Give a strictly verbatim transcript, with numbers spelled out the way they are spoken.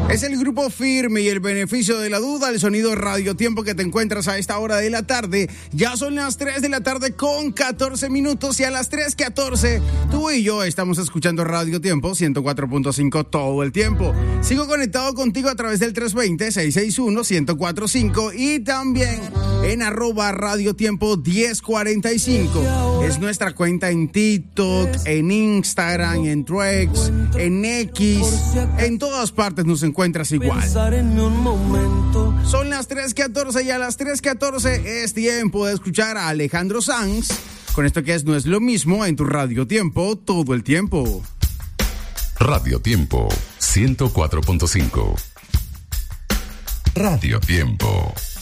Es el grupo Firme y el beneficio de la duda, el sonido Radio Tiempo que te encuentras a esta hora de la tarde. Ya son las tres de la tarde con catorce minutos y a las tres catorce tú y yo estamos escuchando Radio Tiempo ciento cuatro punto cinco todo el tiempo. Sigo conectado contigo a través del tres dos cero, seis seis uno, uno cero cuatro cinco y también en arroba Radio Tiempo diez cuarenta y cinco. Es nuestra cuenta en TikTok, en Instagram, en Threads, en X, en todas partes nos encuentras igual. Son las tres catorce y a las tres catorce es tiempo de escuchar a Alejandro Sanz con esto que es No es lo mismo en tu Radio Tiempo todo el tiempo. Radio Tiempo ciento cuatro punto cinco. Radio Tiempo.